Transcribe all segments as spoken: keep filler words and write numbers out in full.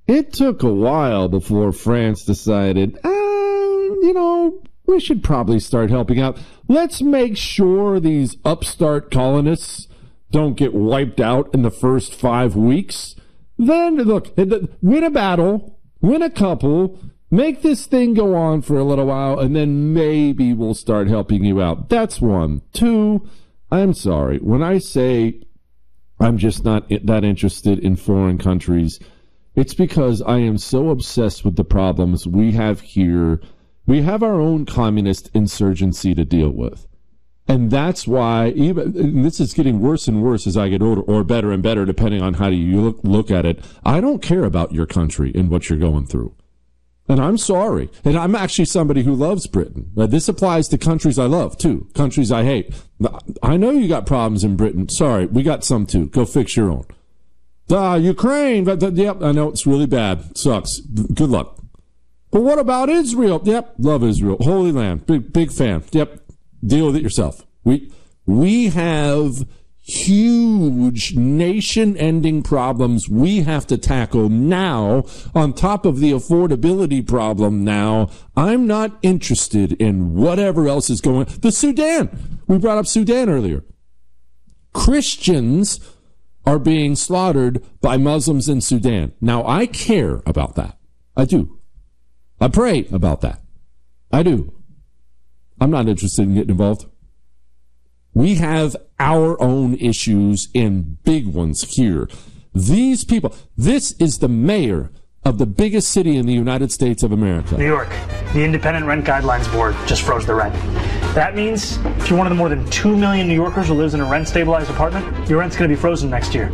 It took a while before France decided, uh, you know, we should probably start helping out. Let's make sure these upstart colonists don't get wiped out in the first five weeks. Then, look, win a battle, win a couple, make this thing go on for a little while, and then maybe we'll start helping you out. That's one. Two, I'm sorry. When I say I'm just not that interested in foreign countries, it's because I am so obsessed with the problems we have here. We have our own communist insurgency to deal with. And that's why, even and this is getting worse and worse as I get older, or better and better, depending on how you look, look at it. I don't care about your country and what you're going through. And I'm sorry. And I'm actually somebody who loves Britain. This applies to countries I love, too. Countries I hate. I know you got problems in Britain. Sorry, we got some, too. Go fix your own. Ah, Ukraine. But, but, yep, I know it's really bad. Sucks. Good luck. But what about Israel? Yep, love Israel. Holy Land. Big, big fan. Yep. Deal with it yourself. We we have huge nation-ending problems we have to tackle now on top of the affordability problem now. I'm not interested in whatever else is going on. The Sudan. We brought up Sudan earlier. Christians are being slaughtered by Muslims in Sudan. Now, I care about that. I do. I pray about that. I do. I'm not interested in getting involved. We have our own issues and big ones here. These people, this is the mayor of the biggest city in the United States of America. New York, the Independent Rent Guidelines Board just froze the rent. That means if you're one of the more than two million New Yorkers who lives in a rent-stabilized apartment, your rent's going to be frozen next year.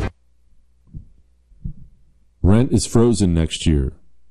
Rent is frozen next year.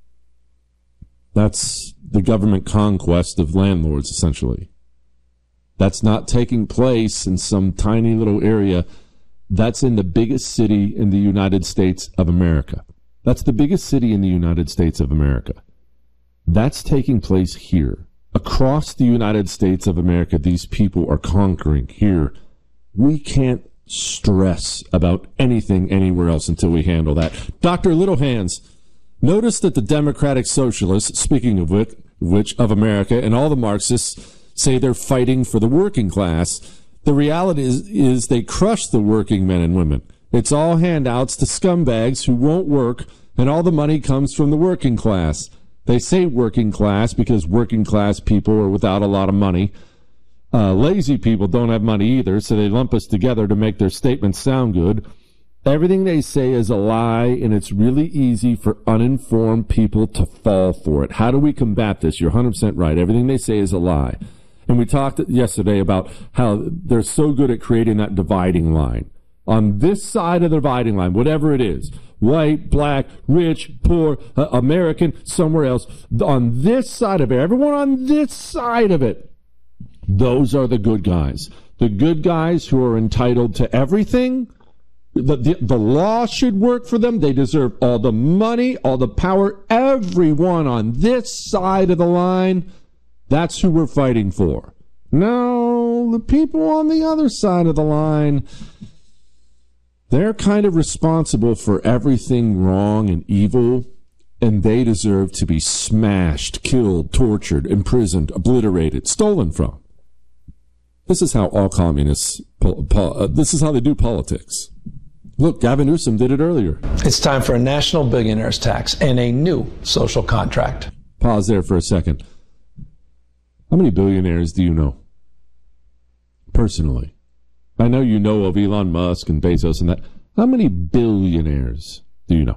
That's the government conquest of landlords, essentially. That's not taking place in some tiny little area. That's in the biggest city in the United States of America. That's the biggest city in the United States of America. That's taking place here. Across the United States of America, these people are conquering here. We can't stress about anything anywhere else until we handle that. Doctor Littlehands, notice that the Democratic Socialists, speaking of which, which of America, and all the Marxists say they're fighting for the working class. The reality is, is they crush the working men and women. It's all handouts to scumbags who won't work, and all the money comes from the working class. They say working class because working class people are without a lot of money. Uh, lazy people don't have money either, so they lump us together to make their statements sound good. Everything they say is a lie, and it's really easy for uninformed people to fall for it. How do we combat this? You're one hundred percent right. Everything they say is a lie. And we talked yesterday about how they're so good at creating that dividing line. On this side of the dividing line, whatever it is, white, black, rich, poor, uh, American, somewhere else, on this side of it, everyone on this side of it, those are the good guys. The good guys who are entitled to everything. The, the, the law should work for them. They deserve all the money, all the power. Everyone on this side of the line, that's who we're fighting for. No, the people on the other side of the line, they're kind of responsible for everything wrong and evil, and they deserve to be smashed, killed, tortured, imprisoned, obliterated, stolen from. This is how all communists, po- po- uh, this is how they do politics. Look, Gavin Newsom did it earlier. It's time for a national billionaires tax and a new social contract. Pause there for a second. How many billionaires do you know? Personally. I know you know of Elon Musk and Bezos and that. How many billionaires do you know?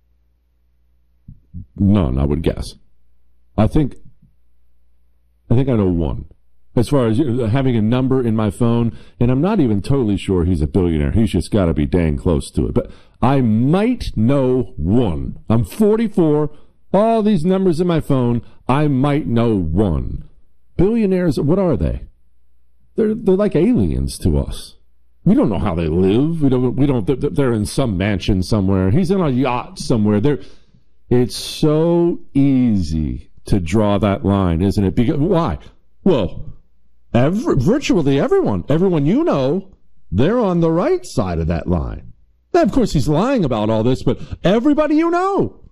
None, I would guess. I think, I think I know one. As far as having a number in my phone, and I'm not even totally sure he's a billionaire. He's just got to be dang close to it. But I might know one. I'm forty-four. All these numbers in my phone, I might know one. Billionaires, what are they? They're they're like aliens to us. We don't know how they live. We don't. We don't. They're in some mansion somewhere. He's in a yacht somewhere. They're. It's so easy to draw that line, isn't it? Because why? Well. Every, virtually everyone, everyone you know, they're on the right side of that line. Now, of course, he's lying about all this, but everybody you know,